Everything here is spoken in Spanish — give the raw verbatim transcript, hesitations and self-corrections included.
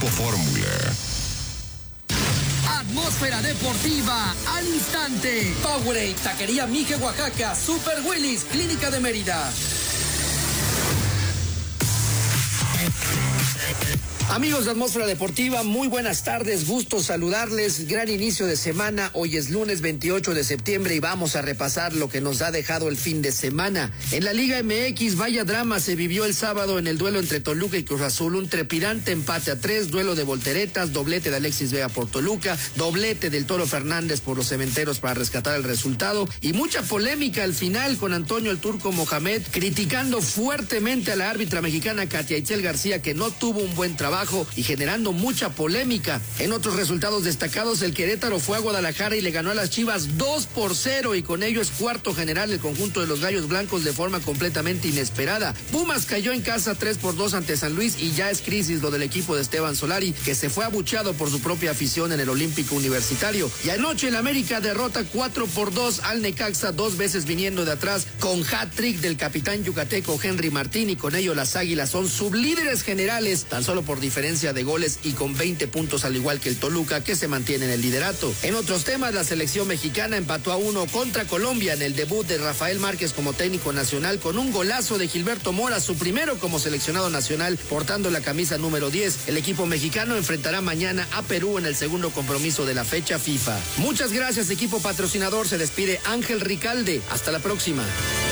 Grupo Fórmula. Atmósfera deportiva al instante. Powerade, Taquería Mije, Oaxaca, Super Willis, Clínica de Mérida. Amigos de Atmósfera Deportiva, muy buenas tardes, gusto saludarles, gran inicio de semana, hoy es lunes veintiocho de septiembre y vamos a repasar lo que nos ha dejado el fin de semana. En la Liga M X, vaya drama se vivió el sábado en el duelo entre Toluca y Cruz Azul, un trepidante empate a tres, duelo de volteretas, doblete de Alexis Vega por Toluca, doblete del Toro Fernández por los Cementeros para rescatar el resultado y mucha polémica al final con Antonio el Turco Mohamed criticando fuertemente a la árbitra mexicana Katia Itzel García, que no tuvo un buen trabajo y generando mucha polémica. En otros resultados destacados, el Querétaro fue a Guadalajara y le ganó a las Chivas dos por cero y con ello es cuarto general el conjunto de los Gallos Blancos de forma completamente inesperada. Pumas cayó en casa tres por dos ante San Luis y ya es crisis lo del equipo de Esteban Solari, que se fue abucheado por su propia afición en el Olímpico Universitario. Y anoche el América derrota cuatro por dos al Necaxa, dos veces viniendo de atrás con hat-trick del capitán yucateco Henry Martín, y con ello las Águilas son sublíderes generales tan solo por diferencia de goles y con veinte puntos al igual que el Toluca, que se mantiene en el liderato. En otros temas, la selección mexicana empató a uno contra Colombia en el debut de Rafael Márquez como técnico nacional con un golazo de Gilberto Mora, su primero como seleccionado nacional portando la camisa número diez. El equipo mexicano enfrentará mañana a Perú en el segundo compromiso de la fecha FIFA. Muchas gracias, equipo patrocinador, se despide Ángel Ricalde, hasta la próxima.